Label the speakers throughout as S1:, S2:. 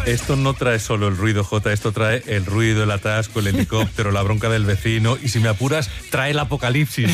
S1: Esto no trae solo el ruido, Jota, esto trae el ruido, el atasco, el helicóptero, la bronca del vecino y, si me apuras, trae el apocalipsis.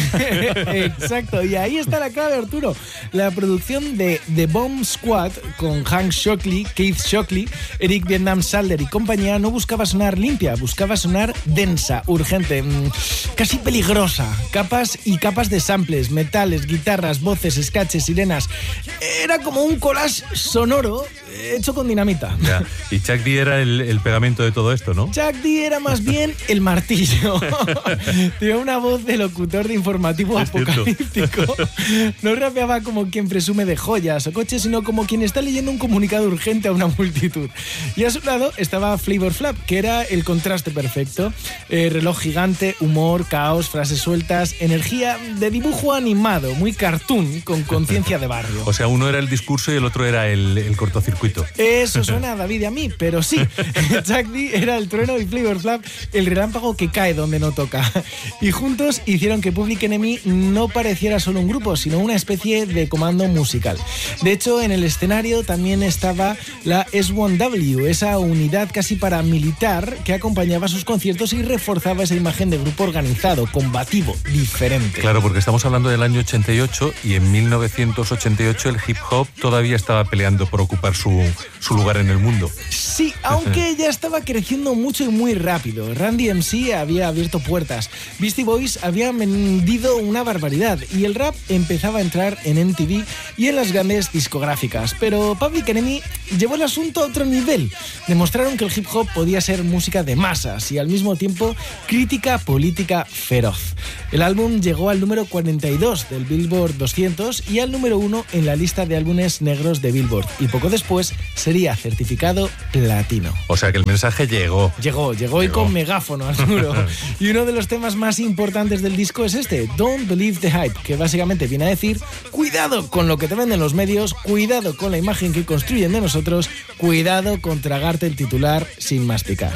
S2: Exacto, y ahí está la clave, Arturo. La producción de The Bomb Squad con Hank Shocklee, Keith Shocklee, Eric Vietnam Salder y compañía no buscaba sonar limpia, buscaba sonar densa, urgente, casi peligrosa. Capas y capas de samples, metales, guitarras, voces, scratches, sirenas. Era como un collage sonoro hecho con dinamita.
S1: Ya. Y Chuck D era el pegamento de todo esto, ¿no?
S2: Chuck D era más bien el martillo. Tenía una voz de locutor de informativo apocalíptico. No rapeaba como quien presume de joyas o coches, sino como quien está leyendo un comunicado urgente a una multitud. Y a su lado estaba Flavor Flav, que era el contraste perfecto. Reloj gigante, humor, caos, frases sueltas, energía de dibujo animado, muy cartoon, con conciencia de barrio.
S1: O sea, uno era el discurso y el otro era el cortocircuito.
S2: Eso suena a David y a mí, pero sí. Chuck D era el trueno y Flavor Flav el relámpago que cae donde no toca. Y juntos hicieron que Public Enemy no pareciera solo un grupo, sino una especie de comando musical. De hecho, en el escenario también estaba la S1W, esa unidad casi paramilitar que acompañaba sus conciertos y reforzaba esa imagen de grupo organizado, combativo, diferente.
S1: Claro, porque estamos hablando del año 88 y en 1988 el hip hop todavía estaba peleando por ocupar su lugar en el mundo.
S2: Sí, aunque ya estaba creciendo mucho y muy rápido. Randy MC había abierto puertas, Beastie Boys habían vendido una barbaridad y el rap empezaba a entrar en MTV y en las grandes discográficas. Pero Public Enemy llevó el asunto a otro nivel. Demostraron que el hip hop podía ser música de masas y al mismo tiempo crítica política feroz. El álbum llegó al número 42 del Billboard 200 y al número 1 en la lista de álbumes negros de Billboard, y poco después sería certificado platino.
S1: O sea que el mensaje llegó.
S2: Llegó y con megáfono, Arturo. Y uno de los temas más importantes del disco es este, Don't Believe the Hype, que básicamente viene a decir: cuidado con lo que te venden los medios, cuidado con la imagen que construyen de nosotros, cuidado con tragarte el titular sin masticar.